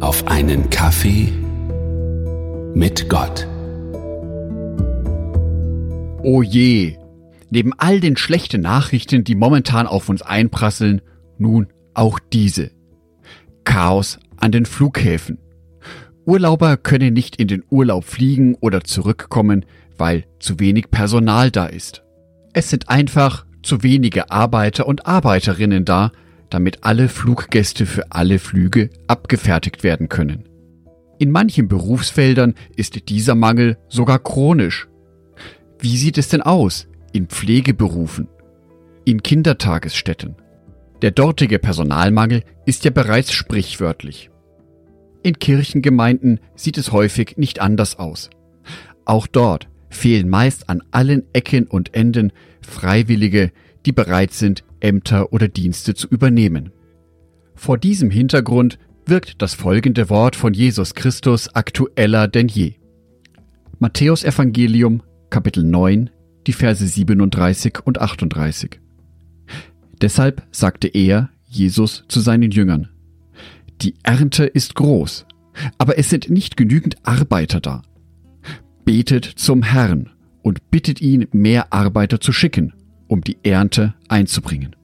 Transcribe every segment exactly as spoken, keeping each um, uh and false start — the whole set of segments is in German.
auf einen Kaffee mit Gott. Oh je, neben all den schlechten Nachrichten, die momentan auf uns einprasseln, nun auch diese. Chaos an den Flughäfen. Urlauber können nicht in den Urlaub fliegen oder zurückkommen, weil zu wenig Personal da ist. Es sind einfach zu wenige Arbeiter und Arbeiterinnen da, damit alle Fluggäste für alle Flüge abgefertigt werden können. In manchen Berufsfeldern ist dieser Mangel sogar chronisch. Wie sieht es denn aus in Pflegeberufen, in Kindertagesstätten? Der dortige Personalmangel ist ja bereits sprichwörtlich. In Kirchengemeinden sieht es häufig nicht anders aus. Auch dort fehlen meist an allen Ecken und Enden Freiwillige, die bereit sind, Ämter oder Dienste zu übernehmen. Vor diesem Hintergrund wirkt das folgende Wort von Jesus Christus aktueller denn je. Matthäus Evangelium, Kapitel neun, die Verse siebenunddreißig und achtunddreißig. Deshalb sagte er, Jesus, zu seinen Jüngern: Die Ernte ist groß, aber es sind nicht genügend Arbeiter da. Betet zum Herrn und bittet ihn, mehr Arbeiter zu schicken, um die Ernte einzubringen.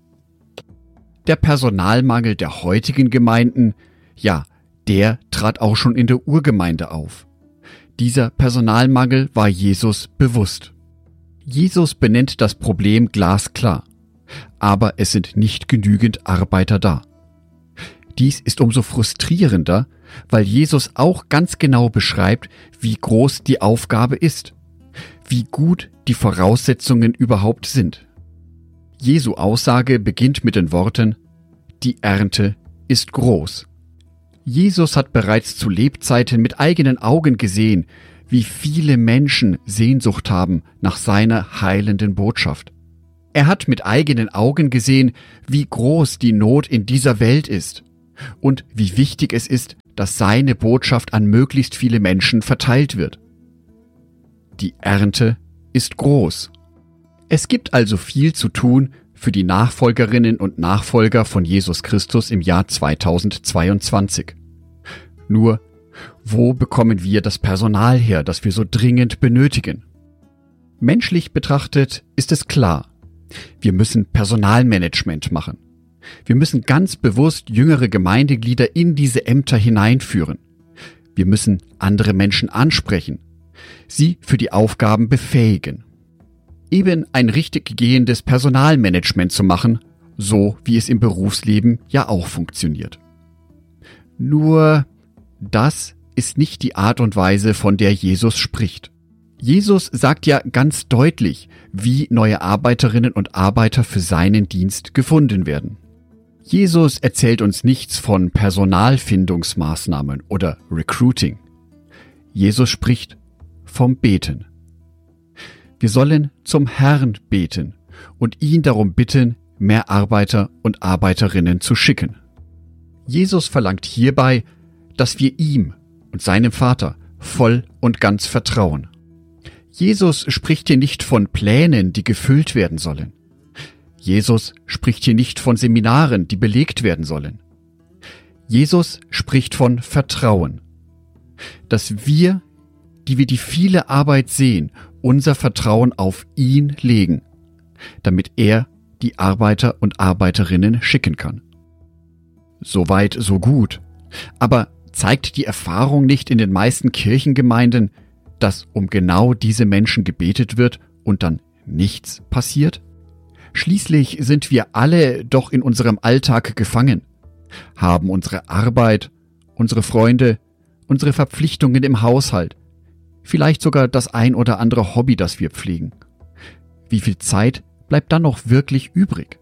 Der Personalmangel der heutigen Gemeinden, ja, der trat auch schon in der Urgemeinde auf. Dieser Personalmangel war Jesus bewusst. Jesus benennt das Problem glasklar, aber es sind nicht genügend Arbeiter da. Dies ist umso frustrierender, weil Jesus auch ganz genau beschreibt, wie groß die Aufgabe ist, wie gut die Voraussetzungen überhaupt sind. Jesu Aussage beginnt mit den Worten: Die Ernte ist groß. Jesus hat bereits zu Lebzeiten mit eigenen Augen gesehen, wie viele Menschen Sehnsucht haben nach seiner heilenden Botschaft. Er hat mit eigenen Augen gesehen, wie groß die Not in dieser Welt ist und wie wichtig es ist, dass seine Botschaft an möglichst viele Menschen verteilt wird. Die Ernte ist groß. Es gibt also viel zu tun für die Nachfolgerinnen und Nachfolger von Jesus Christus im Jahr zweitausendzweiundzwanzig. Nur, wo bekommen wir das Personal her, das wir so dringend benötigen? Menschlich betrachtet ist es klar: Wir müssen Personalmanagement machen. Wir müssen ganz bewusst jüngere Gemeindeglieder in diese Ämter hineinführen. Wir müssen andere Menschen ansprechen, sie für die Aufgaben befähigen. Eben ein richtig gehendes Personalmanagement zu machen, so wie es im Berufsleben ja auch funktioniert. Nur, das ist nicht die Art und Weise, von der Jesus spricht. Jesus sagt ja ganz deutlich, wie neue Arbeiterinnen und Arbeiter für seinen Dienst gefunden werden. Jesus erzählt uns nichts von Personalfindungsmaßnahmen oder Recruiting. Jesus spricht vom Beten. Wir sollen zum Herrn beten und ihn darum bitten, mehr Arbeiter und Arbeiterinnen zu schicken. Jesus verlangt hierbei, dass wir ihm und seinem Vater voll und ganz vertrauen. Jesus spricht hier nicht von Plänen, die gefüllt werden sollen. Jesus spricht hier nicht von Seminaren, die belegt werden sollen. Jesus spricht von Vertrauen. Dass wir, die wir die viele Arbeit sehen, unser Vertrauen auf ihn legen, damit er die Arbeiter und Arbeiterinnen schicken kann. Soweit, so gut. Aber zeigt die Erfahrung nicht in den meisten Kirchengemeinden, dass um genau diese Menschen gebetet wird und dann nichts passiert? Schließlich sind wir alle doch in unserem Alltag gefangen, haben unsere Arbeit, unsere Freunde, unsere Verpflichtungen im Haushalt, vielleicht sogar das ein oder andere Hobby, das wir pflegen. Wie viel Zeit bleibt dann noch wirklich übrig?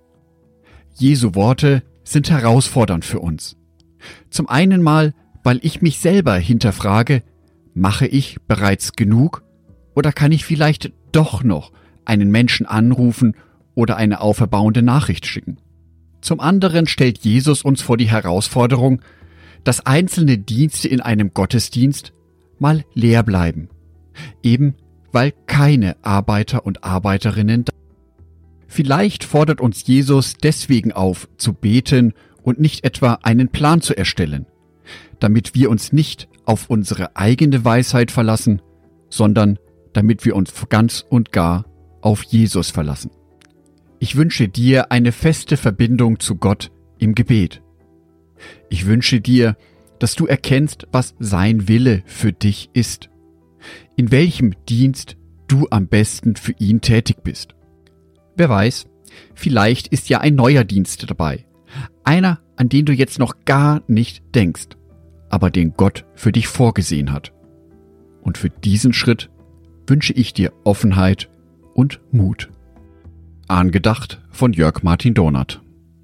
Jesu Worte sind herausfordernd für uns. Zum einen mal, weil ich mich selber hinterfrage: Mache ich bereits genug oder kann ich vielleicht doch noch einen Menschen anrufen oder eine auferbauende Nachricht schicken? Zum anderen stellt Jesus uns vor die Herausforderung, dass einzelne Dienste in einem Gottesdienst mal leer bleiben, eben weil keine Arbeiter und Arbeiterinnen da sind. Vielleicht fordert uns Jesus deswegen auf, zu beten und nicht etwa einen Plan zu erstellen, damit wir uns nicht auf unsere eigene Weisheit verlassen, sondern damit wir uns ganz und gar auf Jesus verlassen. Ich wünsche dir eine feste Verbindung zu Gott im Gebet. Ich wünsche dir, dass du erkennst, was sein Wille für dich ist, in welchem Dienst du am besten für ihn tätig bist. Wer weiß, vielleicht ist ja ein neuer Dienst dabei, einer, an den du jetzt noch gar nicht denkst, aber den Gott für dich vorgesehen hat. Und für diesen Schritt wünsche ich dir Offenheit und Mut. Angedacht von Jörg Martin Donath.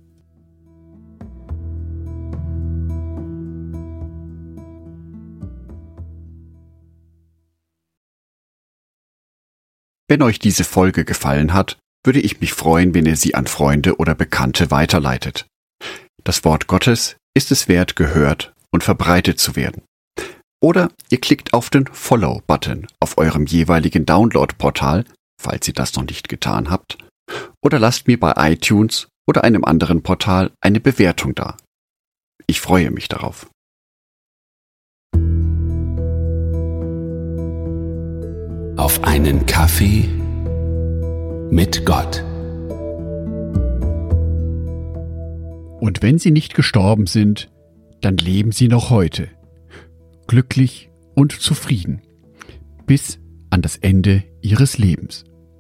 Wenn euch diese Folge gefallen hat, würde ich mich freuen, wenn ihr sie an Freunde oder Bekannte weiterleitet. Das Wort Gottes ist es wert, gehört und verbreitet zu werden. Oder ihr klickt auf den Follow-Button auf eurem jeweiligen Download-Portal, falls ihr das noch nicht getan habt, oder lasst mir bei iTunes oder einem anderen Portal eine Bewertung da. Ich freue mich darauf. Auf einen Kaffee mit Gott. Und wenn sie nicht gestorben sind, dann leben sie noch heute, glücklich und zufrieden, bis an das Ende ihres Lebens.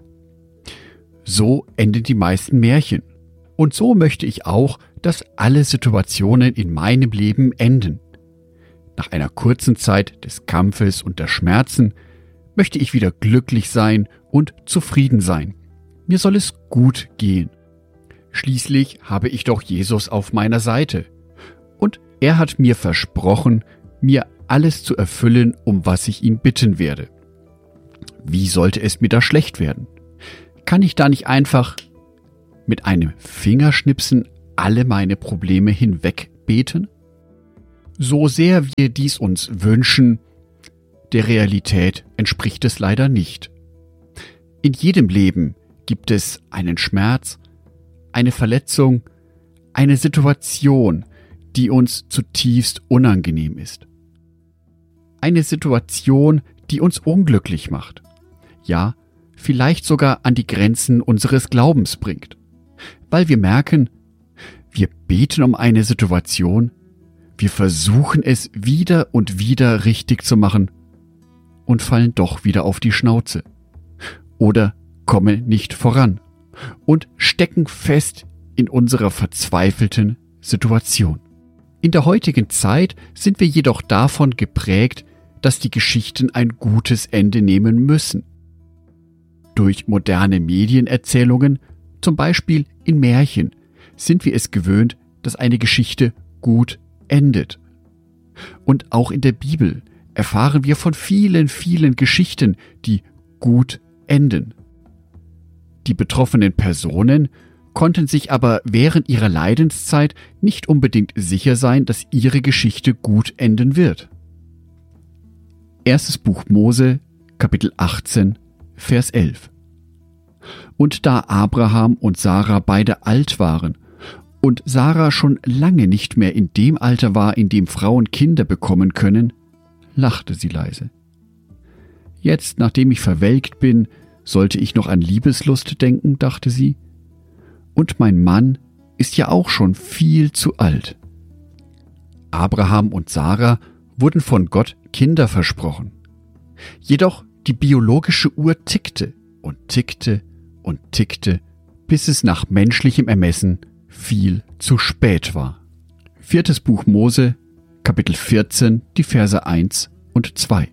So enden die meisten Märchen. Und so möchte ich auch, dass alle Situationen in meinem Leben enden. Nach einer kurzen Zeit des Kampfes und der Schmerzen möchte ich wieder glücklich sein und zufrieden sein. Mir soll es gut gehen. Schließlich habe ich doch Jesus auf meiner Seite. Und er hat mir versprochen, mir alles zu erfüllen, um was ich ihn bitten werde. Wie sollte es mir da schlecht werden? Kann ich da nicht einfach mit einem Fingerschnipsen alle meine Probleme hinwegbeten? So sehr wir dies uns wünschen, der Realität entspricht es leider nicht. In jedem Leben gibt es einen Schmerz, eine Verletzung, eine Situation, die uns zutiefst unangenehm ist. Eine Situation, die uns unglücklich macht. Ja, vielleicht sogar an die Grenzen unseres Glaubens bringt. Weil wir merken, wir beten um eine Situation, wir versuchen es wieder und wieder richtig zu machen und fallen doch wieder auf die Schnauze. Oder kommen nicht voran und stecken fest in unserer verzweifelten Situation. In der heutigen Zeit sind wir jedoch davon geprägt, dass die Geschichten ein gutes Ende nehmen müssen. Durch moderne Medienerzählungen, zum Beispiel in Märchen, sind wir es gewöhnt, dass eine Geschichte gut endet. Und auch in der Bibel erfahren wir von vielen, vielen Geschichten, die gut enden. Die betroffenen Personen konnten sich aber während ihrer Leidenszeit nicht unbedingt sicher sein, dass ihre Geschichte gut enden wird. Erstes Buch Mose, Kapitel achtzehn, Vers elf. Und da Abraham und Sarah beide alt waren und Sarah schon lange nicht mehr in dem Alter war, in dem Frauen Kinder bekommen können, lachte sie leise. Jetzt, nachdem ich verwelkt bin, sollte ich noch an Liebeslust denken, dachte sie. Und mein Mann ist ja auch schon viel zu alt. Abraham und Sarah wurden von Gott Kinder versprochen. Jedoch die biologische Uhr tickte und tickte und tickte, bis es nach menschlichem Ermessen viel zu spät war. Viertes Buch Mose, Kapitel vierzehn, die Verse eins und zwei.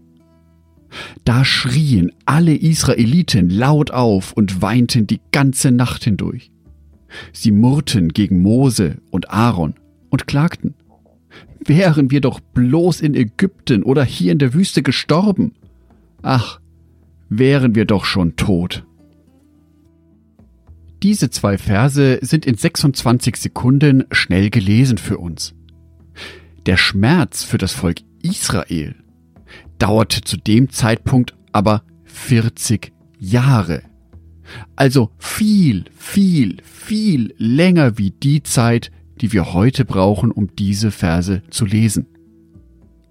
Da schrien alle Israeliten laut auf und weinten die ganze Nacht hindurch. Sie murrten gegen Mose und Aaron und klagten: Wären wir doch bloß in Ägypten oder hier in der Wüste gestorben. Ach, wären wir doch schon tot. Diese zwei Verse sind in sechsundzwanzig Sekunden schnell gelesen für uns. Der Schmerz für das Volk Israel dauerte zu dem Zeitpunkt aber vierzig Jahre. Also viel, viel, viel länger wie die Zeit, die wir heute brauchen, um diese Verse zu lesen.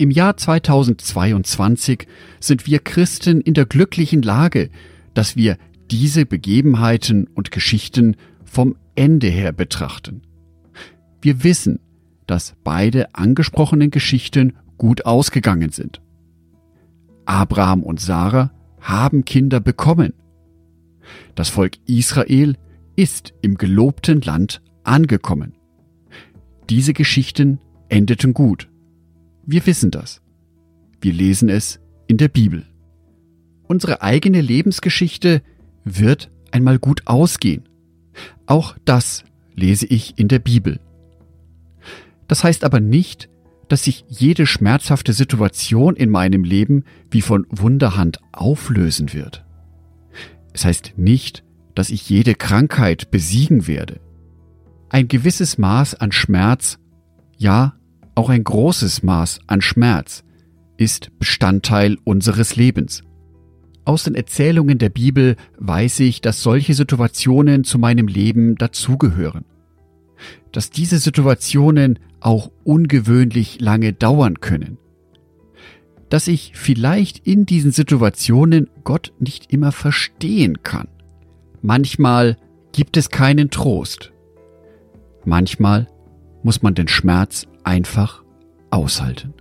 Im Jahr zweitausendzweiundzwanzig sind wir Christen in der glücklichen Lage, dass wir diese Begebenheiten und Geschichten vom Ende her betrachten. Wir wissen, dass beide angesprochenen Geschichten gut ausgegangen sind. Abraham und Sarah haben Kinder bekommen. Das Volk Israel ist im gelobten Land angekommen. Diese Geschichten endeten gut. Wir wissen das. Wir lesen es in der Bibel. Unsere eigene Lebensgeschichte wird einmal gut ausgehen. Auch das lese ich in der Bibel. Das heißt aber nicht, dass sich jede schmerzhafte Situation in meinem Leben wie von Wunderhand auflösen wird. Es heißt nicht, dass ich jede Krankheit besiegen werde. Ein gewisses Maß an Schmerz, ja, auch ein großes Maß an Schmerz, ist Bestandteil unseres Lebens. Aus den Erzählungen der Bibel weiß ich, dass solche Situationen zu meinem Leben dazugehören. Dass diese Situationen auch ungewöhnlich lange dauern können. Dass ich vielleicht in diesen Situationen Gott nicht immer verstehen kann. Manchmal gibt es keinen Trost. Manchmal muss man den Schmerz einfach aushalten.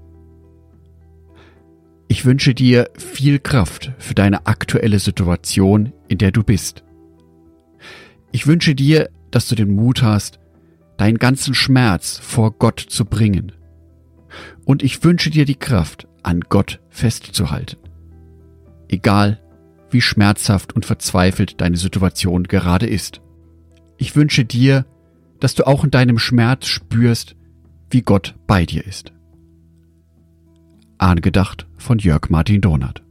Ich wünsche dir viel Kraft für deine aktuelle Situation, in der du bist. Ich wünsche dir, dass du den Mut hast, deinen ganzen Schmerz vor Gott zu bringen. Und ich wünsche dir die Kraft, an Gott festzuhalten. Egal, wie schmerzhaft und verzweifelt deine Situation gerade ist. Ich wünsche dir, dass du auch in deinem Schmerz spürst, wie Gott bei dir ist. Angedacht von Jörg Martin Donath.